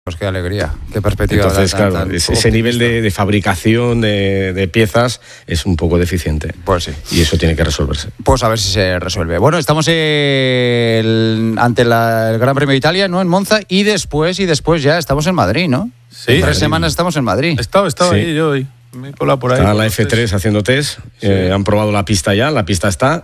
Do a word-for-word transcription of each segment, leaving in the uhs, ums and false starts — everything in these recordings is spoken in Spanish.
Pues qué alegría, qué perspectiva. Entonces, tan, claro, tan ese, ese nivel de, de fabricación de, de piezas es un poco deficiente. Pues sí. Y eso tiene que resolverse. Pues a ver si se resuelve. Bueno, estamos el, ante la, el Gran Premio de Italia, ¿no? En Monza, y después, y después ya estamos en Madrid, ¿no? Sí. En tres Madrid. semanas estamos en Madrid. He estado, he estado Sí. ahí yo hoy. Me he colado por ahí. Está la F tres haciendo test, Sí. eh, han probado la pista ya, la pista está.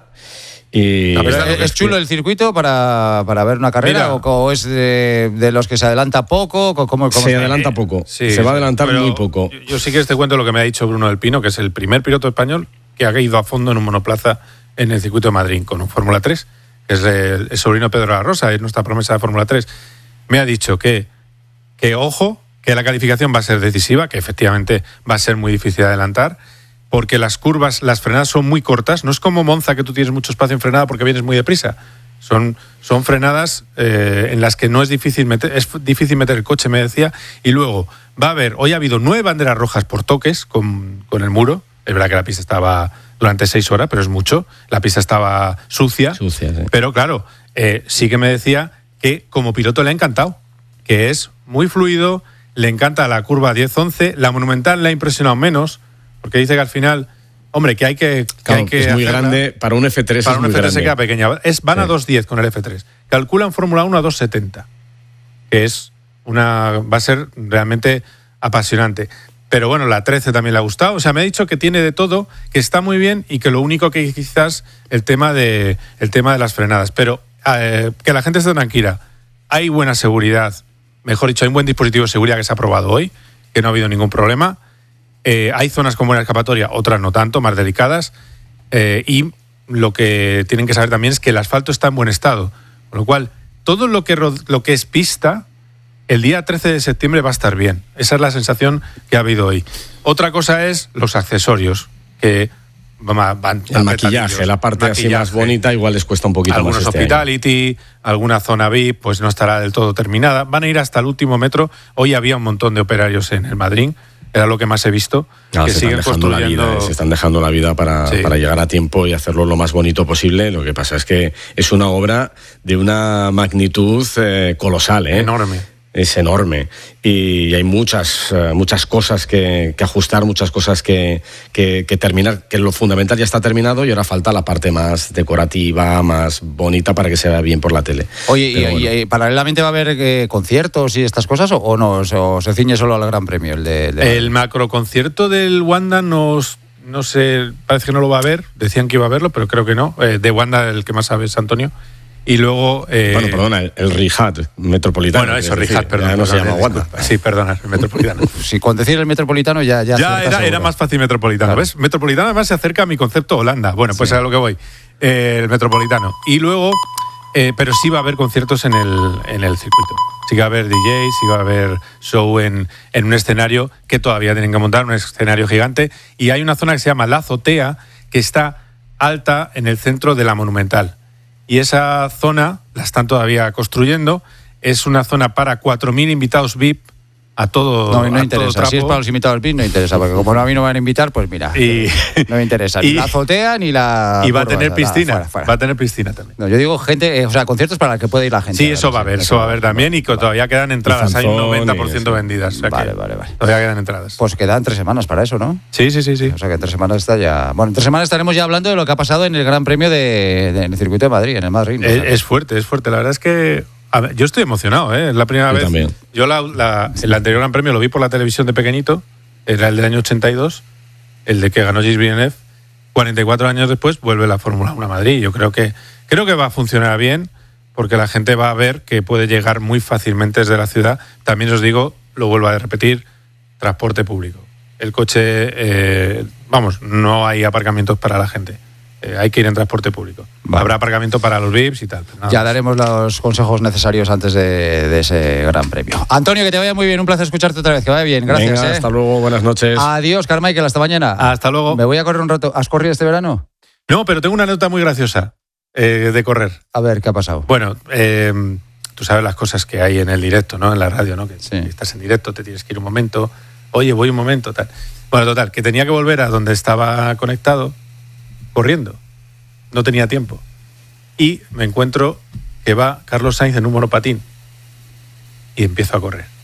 Y A ver, Mira, ¿Es, es chulo el circuito para, para ver una carrera? Mira. ¿O, o es de, de los que se adelanta poco? ¿Cómo, cómo se está? adelanta poco, Sí, se va a sí, adelantar pero muy poco. Yo, yo sí que te cuento lo que me ha dicho Bruno del Pino, que es el primer piloto español que ha ido a fondo en un monoplaza en el circuito de Madrid con un Fórmula tres, que es el, el sobrino Pedro La Rosa, es nuestra promesa de Fórmula tres. Me ha dicho que, que, ojo, que la calificación va a ser decisiva, que efectivamente va a ser muy difícil de adelantar, porque las curvas, las frenadas son muy cortas. No es como Monza, que tú tienes mucho espacio en frenada porque vienes muy deprisa. Son, son frenadas eh, en las que no es difícil meter, es difícil meter el coche, me decía. Y luego va a haber, hoy ha habido nueve banderas rojas por toques con, con el muro. Es verdad que la pista estaba durante seis horas, pero es mucho. La pista estaba sucia. Sucia, sí. Pero claro, eh, sí que me decía que como piloto le ha encantado, que es muy fluido, le encanta la curva diez once, la Monumental le ha impresionado menos, porque dice que al final, hombre, que hay que, que, Claro, hay que es muy hacerla. grande, para un F tres Para es un muy F tres se grande. queda pequeña. Es, van a Sí. dos diez con el F tres. Calculan Fórmula uno a dos setenta, que es una, va a ser realmente apasionante. Pero bueno, la trece también le ha gustado. O sea, me ha dicho que tiene de todo, que está muy bien y que lo único que quizás el tema de, el tema de las frenadas. Pero eh, que la gente esté tranquila. Hay buena seguridad. Mejor dicho, hay un buen dispositivo de seguridad que se ha probado hoy, que no ha habido ningún problema. Eh, hay zonas con buena escapatoria, otras no tanto, más delicadas. Eh, y lo que tienen que saber también es que el asfalto está en buen estado. Con lo cual, todo lo que, lo que es pista, el día trece de septiembre va a estar bien. Esa es la sensación que ha habido hoy. Otra cosa es los accesorios, que van, van El maquillaje, la parte así más bonita, igual les cuesta un poquito algunos más este hospitality, año. Alguna zona V I P, pues no estará del todo terminada. Van a ir hasta el último metro. Hoy había un montón de operarios en el Madrid. Era lo que más he visto, No, que se siguen están dejando construyendo... la vida, se están dejando la vida para, Sí. para llegar a tiempo y hacerlo lo más bonito posible. Lo que pasa es que es una obra de una magnitud eh, colosal, ¿eh? Enorme. Es enorme. Y hay muchas, eh, muchas cosas que, que ajustar, muchas cosas que, que, que terminar, que lo fundamental ya está terminado y ahora falta la parte más decorativa, más bonita para que se vea bien por la tele. Oye, y, Pero bueno. y- y paralelamente va a haber eh, conciertos y estas cosas, o, o no? ¿O se ciñe solo al Gran Premio? El, de, de... El macroconcierto del Wanda nos, no sé, parece que no lo va a ver. Decían que iba a verlo, pero creo que no. Eh, de Wanda, el que más sabe es Antonio. Y luego... Eh, Bueno, perdona, el, el Rihat Metropolitano. Bueno, eso, es decir, Rijat, perdón. ya no se perdón, llama Wanda. disculpa. Sí, perdona, el Metropolitano. Si con decir el Metropolitano ya... Ya, Ya acierta era, era seguro. más fácil Metropolitano, Claro. ¿ves? Metropolitano además se acerca a mi concepto Holanda. Bueno, pues Sí. a lo que voy. Eh, el Metropolitano. Y luego, eh, pero sí va a haber conciertos en el, en el circuito. Sí que va a haber D Js, sí va a haber show en, en un escenario que todavía tienen que montar, un escenario gigante. Y hay una zona que se llama La Azotea, que está alta en el centro de la Monumental. Y esa zona la están todavía construyendo. Es una zona para cuatro mil invitados V I P a todo No, no a todo interesa. Si es trapo. para los invitados V I P, no interesa, porque como no, a mí no me van a invitar, pues mira, Y- no me interesa. Ni y- la azotea ni la... Y va a curva, tener nada, piscina. fuera, fuera. Va a tener piscina también. No, yo digo gente, eh, o sea, conciertos para los que puede ir la gente. Sí, eso va a haber, eso va a haber también. Y que Vale. todavía quedan entradas. Hay un Zanzón y noventa por ciento eso. vendidas. O sea Vale, que vale, vale. Todavía quedan entradas. Pues quedan tres semanas para eso, ¿no? Sí, sí, sí, sí. O sea que en tres semanas está ya... Bueno, en tres semanas estaremos ya hablando de lo que ha pasado en el Gran Premio de, de- en el circuito de Madrid, en el Madrid. ¿no? Es, es fuerte, es fuerte. La verdad es que a ver, yo estoy emocionado, ¿eh? Es la primera Yo vez. también. Yo la, la- el anterior Gran Premio lo vi por la televisión de pequeñito. Era el del año ochenta y dos, el de que ganó Gilles Villeneuve. cuarenta y cuatro años después vuelve la Fórmula uno a Madrid. Yo creo que, creo que va a funcionar bien porque la gente va a ver que puede llegar muy fácilmente desde la ciudad. También os digo, lo vuelvo a repetir, transporte público. El coche, eh, vamos, no hay aparcamientos para la gente. Eh, hay que ir en transporte público. Vale. Habrá aparcamiento para los V I Ps y tal. pero nada Ya más. daremos los consejos necesarios antes de, de ese Gran Premio. Antonio, que te vaya muy bien, un placer escucharte otra vez, que vaya bien, gracias. Venga, ¿eh? hasta luego, buenas noches. Adiós, Carmichael, hasta mañana. Hasta luego. Me voy a correr un rato. ¿Has corrido este verano? No, pero tengo una nota muy graciosa eh, de correr. A ver, ¿qué ha pasado? Bueno, eh, tú sabes las cosas que hay en el directo, ¿no? En la radio, ¿no? Que Sí. estás en directo, te tienes que ir un momento. Oye, voy un momento, tal. Bueno, total, que tenía que volver a donde estaba conectado corriendo. No tenía tiempo. Y me encuentro que va Carlos Sainz en un monopatín. Y empiezo a correr.